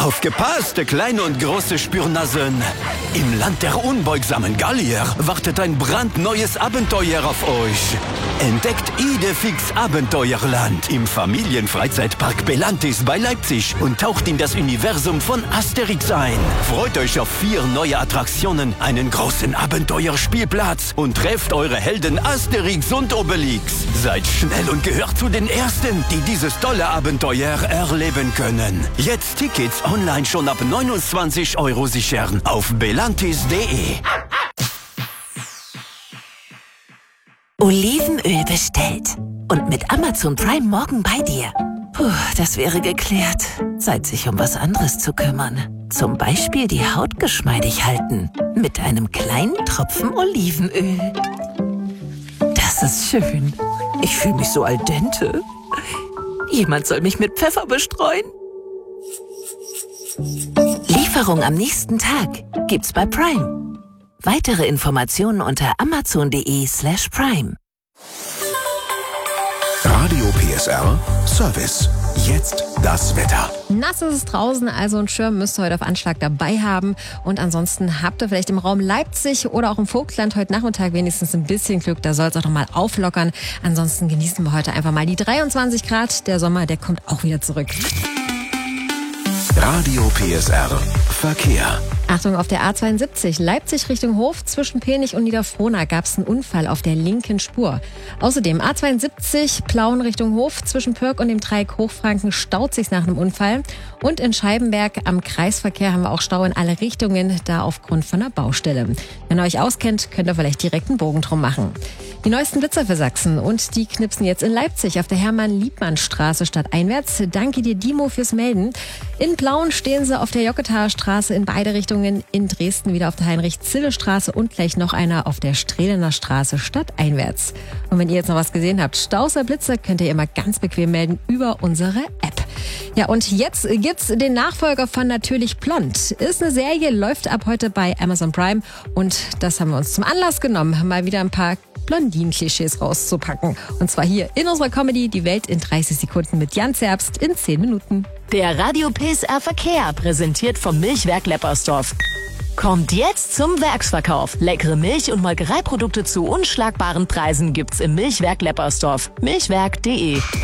Aufgepasst, kleine und große Spürnasen. Im Land der unbeugsamen Gallier wartet ein brandneues Abenteuer auf euch. Entdeckt Idefix Abenteuerland im Familienfreizeitpark Belantis bei Leipzig und taucht in das Universum von Asterix ein. Freut euch auf 4 neue Attraktionen, einen großen Abenteuerspielplatz und trefft eure Helden Asterix und Obelix. Seid schnell und gehört zu den Ersten, die dieses tolle Abenteuer erleben können. Jetzt Tickets online schon ab 29 € sichern auf belantis.de. Olivenöl bestellt. Und mit Amazon Prime morgen bei dir. Puh, das wäre geklärt. Zeit, sich um was anderes zu kümmern. Zum Beispiel die Haut geschmeidig halten. Mit einem kleinen Tropfen Olivenöl. Das ist schön. Ich fühle mich so al dente. Jemand soll mich mit Pfeffer bestreuen. Lieferung am nächsten Tag gibt's bei Prime. Weitere Informationen unter amazon.de/prime. Radio PSR Service. Jetzt das Wetter. Nass ist es draußen, also ein Schirm müsst ihr heute auf Anschlag dabei haben. Und ansonsten habt ihr vielleicht im Raum Leipzig oder auch im Vogtland heute Nachmittag wenigstens ein bisschen Glück. Da soll es auch noch mal auflockern. Ansonsten genießen wir heute einfach mal die 23 Grad. Der Sommer, der kommt auch wieder zurück. Radio PSR Verkehr. Achtung, auf der A72 Leipzig Richtung Hof zwischen Penich und Niederfrohna gab es einen Unfall auf der linken Spur. Außerdem A72 Plauen Richtung Hof zwischen Pörk und dem Dreieck Hochfranken staut sich nach einem Unfall. Und in Scheibenberg am Kreisverkehr haben wir auch Stau in alle Richtungen, da aufgrund von einer Baustelle. Wenn ihr euch auskennt, könnt ihr vielleicht direkt einen Bogen drum machen. Die neuesten Blitzer für Sachsen und die knipsen jetzt in Leipzig auf der Hermann-Liebmann-Straße stadteinwärts. Danke dir, Dimo, fürs Melden. In Plauen stehen sie auf der Jocketaer Straße in beide Richtungen. In Dresden wieder auf der Heinrich-Zille-Straße und gleich noch einer auf der Strehlener Straße stadteinwärts. Und wenn ihr jetzt noch was gesehen habt, Staus oder Blitzer, könnt ihr immer ganz bequem melden über unsere App. Ja, und jetzt gibt's den Nachfolger von Natürlich Blond. Ist eine Serie, läuft ab heute bei Amazon Prime. Und das haben wir uns zum Anlass genommen, mal wieder ein paar Blondinen-Klischees rauszupacken. Und zwar hier in unserer Comedy Die Welt in 30 Sekunden mit Jan Zerbst in 10 Minuten. Der Radio PSR Verkehr, präsentiert vom Milchwerk Leppersdorf. Kommt jetzt zum Werksverkauf. Leckere Milch- und Molkereiprodukte zu unschlagbaren Preisen gibt's im Milchwerk Leppersdorf. Milchwerk.de